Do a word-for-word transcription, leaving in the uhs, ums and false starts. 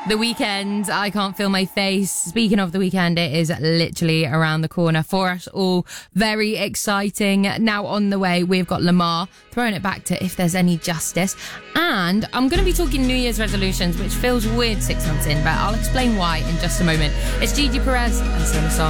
The weekend, I can't feel my face. Speaking of the weekend, it is literally around the corner for us all. Very exciting. Now on the way, we've got Lamar throwing it back to If There's Any Justice. And I'm going to be talking New Year's resolutions, which feels weird six months in, but I'll explain why in just a moment. It's Gigi Perez and Solo Song.